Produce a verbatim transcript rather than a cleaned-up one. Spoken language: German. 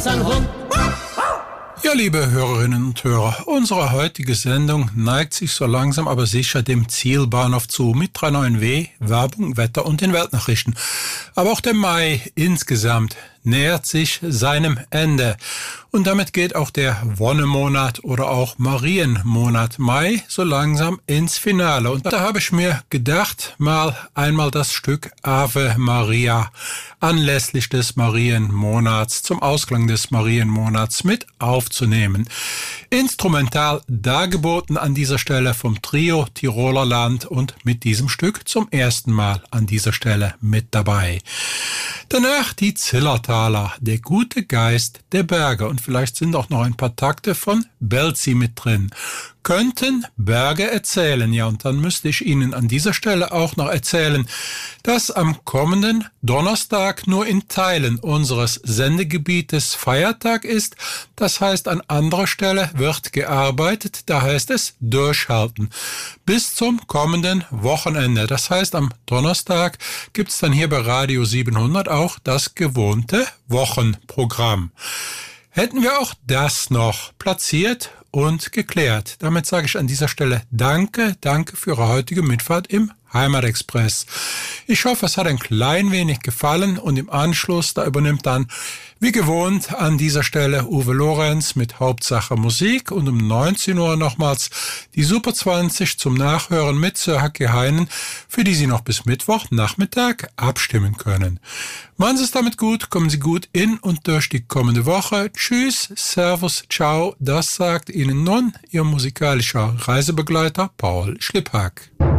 ein Hund. Ja, liebe Hörerinnen und Hörer, unsere heutige Sendung neigt sich so langsam aber sicher dem Zielbahnhof zu mit drei neun W, Werbung, Wetter und den Weltnachrichten. Aber auch der Mai insgesamt nähert sich seinem Ende. Und damit geht auch der Wonnemonat oder auch Marienmonat Mai so langsam ins Finale. Und da habe ich mir gedacht, mal einmal das Stück Ave Maria anlässlich des Marienmonats, zum Ausklang des Marienmonats mit aufzunehmen. Instrumental dargeboten an dieser Stelle vom Trio Tiroler Land und mit diesem Stück zum ersten Mal an dieser Stelle mit dabei. Danach die Zillertaler, der gute Geist der Berge, und vielleicht sind auch noch ein paar Takte von Belzi mit drin. Könnten Berge erzählen, ja, und dann müsste ich Ihnen an dieser Stelle auch noch erzählen, dass am kommenden Donnerstag nur in Teilen unseres Sendegebietes Feiertag ist. Das heißt, an anderer Stelle wird gearbeitet, da heißt es durchhalten. Bis zum kommenden Wochenende. Das heißt, am Donnerstag gibt's dann hier bei Radio siebenhundert auch das gewohnte Wochenprogramm. Hätten wir auch das noch platziert und geklärt. Damit sage ich an dieser Stelle Danke, danke für Ihre heutige Mitfahrt im Heimatexpress. Ich hoffe, es hat ein klein wenig gefallen und im Anschluss, da übernimmt dann wie gewohnt an dieser Stelle Uwe Lorenz mit Hauptsache Musik und um neunzehn Uhr nochmals die Super zwanzig zum Nachhören mit Sir Hacke Heinen, für die Sie noch bis Mittwoch Nachmittag abstimmen können. Machen Sie es damit gut, kommen Sie gut in und durch die kommende Woche. Tschüss, Servus, Ciao, das sagt Ihnen nun Ihr musikalischer Reisebegleiter Paul Schliphack.